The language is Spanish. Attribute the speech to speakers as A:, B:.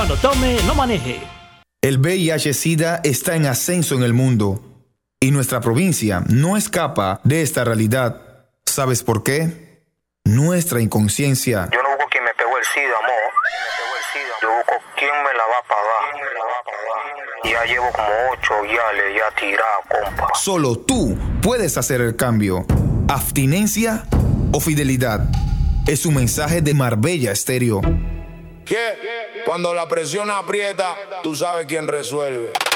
A: Cuando tome, no maneje.
B: El VIH-Sida está en ascenso en el mundo y nuestra provincia no escapa de esta realidad. ¿Sabes por qué? Nuestra inconsciencia.
C: Yo no busco quien me pegó el SIDA, amor. Yo busco quién me la va a pagar. Ya llevo como 8 viales ya tirado, compa.
B: Solo tú puedes hacer el cambio. Abstinencia o fidelidad. Es un mensaje de Marbella Estéreo.
D: Que cuando la presión aprieta, tú sabes quién resuelve.